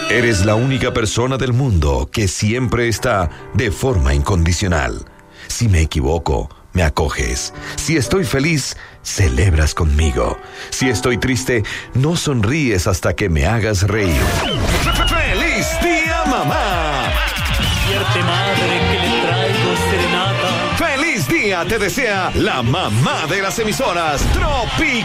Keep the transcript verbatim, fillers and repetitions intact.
Eres la única persona del mundo que siempre está de forma incondicional. Si me equivoco, me acoges. Si estoy feliz, celebras conmigo. Si estoy triste, no sonríes hasta que me hagas reír. ¡Feliz día, mamá! Despierte, madre, que le traigo serenata. ¡Feliz día! Te desea la mamá de las emisoras, Tropical.